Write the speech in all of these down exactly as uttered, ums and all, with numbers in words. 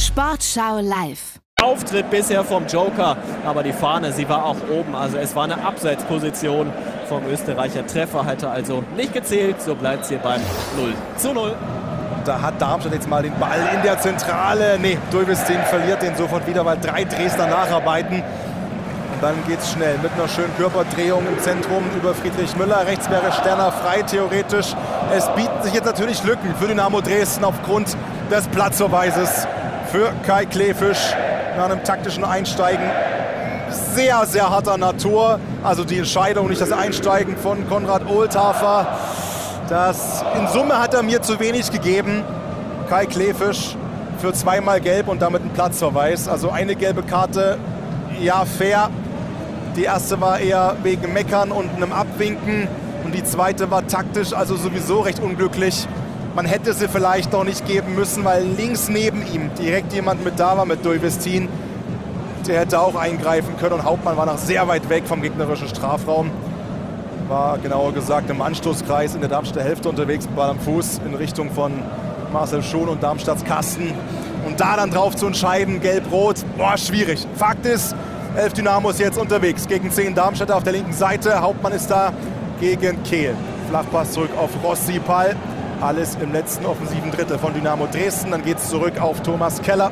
Sportschau live. Auftritt bisher vom Joker, aber die Fahne, sie war auch oben. Also es war eine Abseitsposition vom Österreicher. Treffer hatte also nicht gezählt. So bleibt es hier beim null zu null. Da hat Darmstadt jetzt mal den Ball in der Zentrale. Nee, Dulvestin verliert den sofort wieder, weil drei Dresdner nacharbeiten. Und dann geht's schnell mit einer schönen Körperdrehung im Zentrum über Friedrich Müller. Rechts wäre Sterner frei, theoretisch. Es bieten sich jetzt natürlich Lücken für Dynamo Dresden aufgrund des Platzverweises für Kai Kleefisch nach einem taktischen Einsteigen. Sehr, sehr harter Natur. Also die Entscheidung, nicht das Einsteigen von Konrad Ohlthafer. Das, in Summe hat er mir zu wenig gegeben. Kai Kleefisch für zweimal gelb und damit ein Platzverweis. Also eine gelbe Karte, ja fair. Die erste war eher wegen Meckern und einem Abwinken. Und die zweite war taktisch, also sowieso recht unglücklich. Man hätte sie vielleicht noch nicht geben müssen, weil links neben ihm direkt jemand mit da war, mit Dulvestin. Der hätte auch eingreifen können und Hauptmann war noch sehr weit weg vom gegnerischen Strafraum. War genauer gesagt im Anstoßkreis in der Darmstädter Hälfte unterwegs, Ball am Fuß in Richtung von Marcel Schuhn und Darmstadts Kasten. Und da dann drauf zu entscheiden, gelb-rot, boah, schwierig. Fakt ist, elf Dynamos jetzt unterwegs gegen zehn Darmstädter auf der linken Seite. Hauptmann ist da gegen Kehl. Flachpass zurück auf Rossi Pall. Alles im letzten offensiven Drittel von Dynamo Dresden. Dann geht es zurück auf Thomas Keller,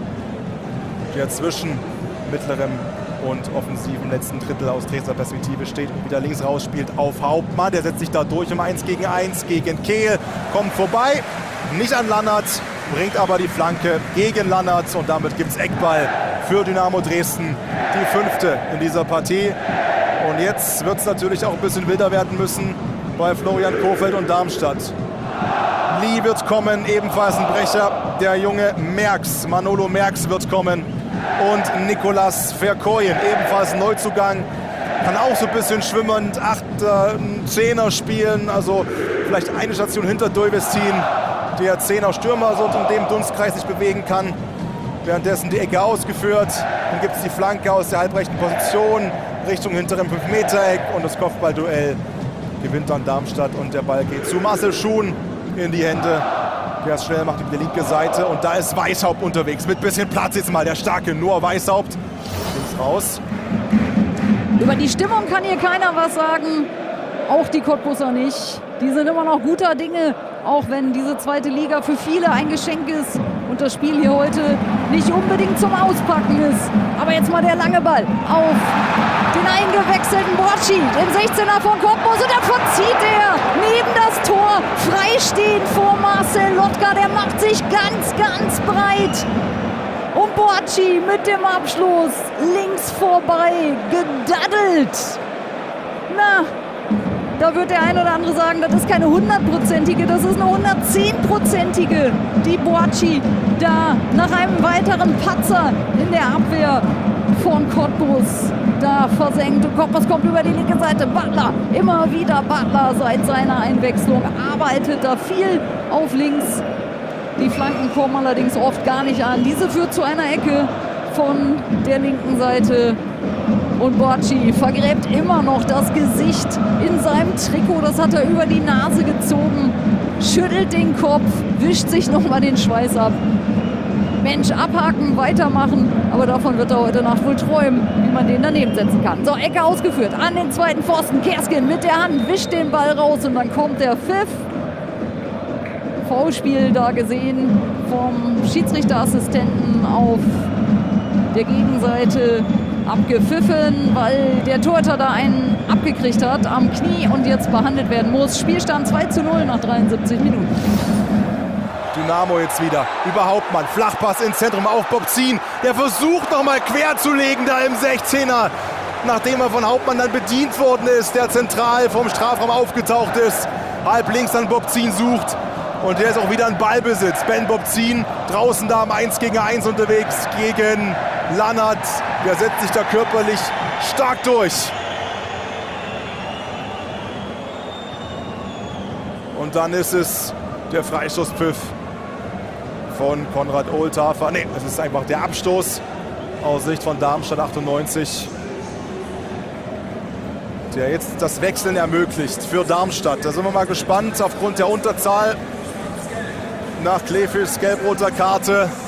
der zwischen mittlerem und offensiven letzten Drittel aus Dresdner Perspektive steht und wieder links raus spielt auf Hauptmann. Der setzt sich da durch im eins gegen eins gegen Kehl. Kommt vorbei, nicht an Lannert, bringt aber die Flanke gegen Lannert. Und damit gibt es Eckball für Dynamo Dresden. Die fünfte in dieser Partie. Und jetzt wird es natürlich auch ein bisschen wilder werden müssen bei Florian Kohfeldt und Darmstadt. Lee wird kommen, ebenfalls ein Brecher. Der junge Merks, Manolo Merks wird kommen. Und Nicolas Verkoyen, ebenfalls ein Neuzugang. Kann auch so ein bisschen schwimmend, Achter, Zehner spielen. Also vielleicht eine Station hinter Dulvestin. Der Zehner Stürmer, so in dem Dunstkreis sich bewegen kann. Währenddessen die Ecke ausgeführt. Dann gibt es die Flanke aus der halbrechten Position Richtung hinterem fünf Meter Eck. Und das Kopfballduell gewinnt dann Darmstadt. Und der Ball geht zu Marcel Schuhn in die Hände. Der es schnell macht über die linke Seite. Und da ist Weishaupt unterwegs. Mit bisschen Platz jetzt mal der starke Noah Weishaupt. Links raus. Über die Stimmung kann hier keiner was sagen. Auch die Cottbusser nicht. Die sind immer noch guter Dinge. Auch wenn diese zweite Liga für viele ein Geschenk ist. Und das Spiel hier heute nicht unbedingt zum Auspacken ist. Aber jetzt mal der lange Ball auf den eingewechselten Borci im sechzehner von Cottbus. Und da verzieht er neben das Tor. Freistehend vor Marcel Lotka. Der macht sich ganz, ganz breit. Und Borci mit dem Abschluss links vorbei gedaddelt. Na, da wird der ein oder andere sagen, das ist keine hundertprozentige, das ist eine hundertzehnprozentige, die Borci da nach einem weiteren Patzer in der Abwehr von Cottbus da versenkt. Und Cottbus kommt über die linke Seite. Butler, immer wieder Butler seit seiner Einwechslung, arbeitet da viel auf links. Die Flanken kommen allerdings oft gar nicht an. Diese führt zu einer Ecke von der linken Seite. Und Borci vergräbt immer noch das Gesicht in seinem Trikot. Das hat er über die Nase gezogen. Schüttelt den Kopf, wischt sich nochmal den Schweiß ab. Mensch, abhaken, weitermachen. Aber davon wird er heute Nacht wohl träumen, wie man den daneben setzen kann. So, Ecke ausgeführt. An den zweiten Pfosten. Kerskin mit der Hand wischt den Ball raus. Und dann kommt der Pfiff. Foulspiel da gesehen vom Schiedsrichterassistenten auf der Gegenseite. Abgepfiffen, weil der Torhüter da einen abgekriegt hat am Knie und jetzt behandelt werden muss. Spielstand zwei zu null nach dreiundsiebzig Minuten. Dynamo jetzt wieder über Hauptmann. Flachpass ins Zentrum auf Bobzin. Der versucht nochmal quer zu legen da im sechzehner. Nachdem er von Hauptmann dann bedient worden ist, der zentral vom Strafraum aufgetaucht ist. Halb links dann Bobzin sucht. Und der ist auch wieder in Ballbesitz. Ben Bobzin draußen da am eins gegen eins unterwegs gegen Lannert. Der setzt sich da körperlich stark durch. Und dann ist es der Freistoßpfiff von Konrad Ohlthafer. Nee, es ist einfach der Abstoß aus Sicht von Darmstadt achtundneunzig. Der jetzt das Wechseln ermöglicht für Darmstadt. Da sind wir mal gespannt aufgrund der Unterzahl nach Kleefischs gelb-roter Karte.